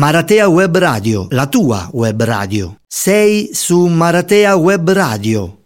Maratea Web Radio, la tua web radio. Sei su Maratea Web Radio.